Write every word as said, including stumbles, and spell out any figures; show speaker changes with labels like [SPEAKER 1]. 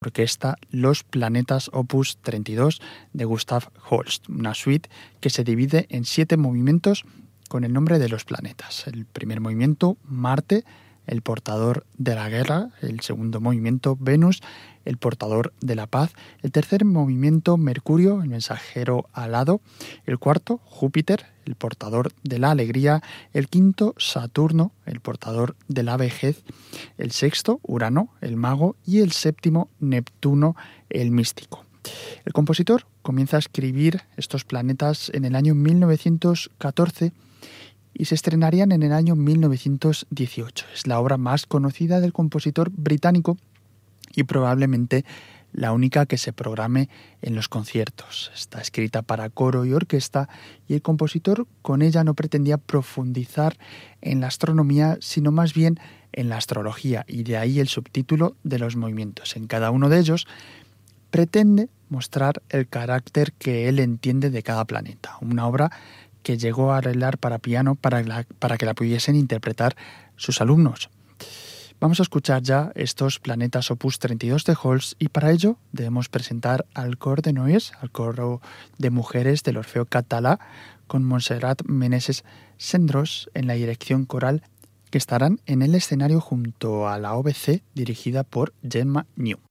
[SPEAKER 1] orquesta Los Planetas opus treinta y dos de Gustav Holst, una suite que se divide en siete movimientos con el nombre de los planetas. El primer movimiento, Marte, el portador de la guerra; el segundo movimiento, Venus, el portador de la paz; el tercer movimiento, Mercurio, el mensajero alado; el cuarto, Júpiter, el portador de la alegría; el quinto, Saturno, el portador de la vejez; el sexto, Urano, el mago; y el séptimo, Neptuno, el místico. El compositor comienza a escribir estos planetas en el año mil novecientos catorce y se estrenarían en el año mil novecientos dieciocho. Es la obra más conocida del compositor británico y probablemente la única que se programe en los conciertos. Está escrita para coro y orquesta, y el compositor con ella no pretendía profundizar en la astronomía, sino más bien en la astrología, y de ahí el subtítulo de los movimientos. En cada uno de ellos pretende mostrar el carácter que él entiende de cada planeta. Una obra que llegó a arreglar para piano para, la, para que la pudiesen interpretar sus alumnos. Vamos a escuchar ya estos planetas opus treinta y dos de Holst, y para ello debemos presentar al cor de Noes, al coro de mujeres del Orfeo Catalá, con Montserrat Meneses Sendros en la dirección coral, que estarán en el escenario junto a la O B C dirigida por Gemma New.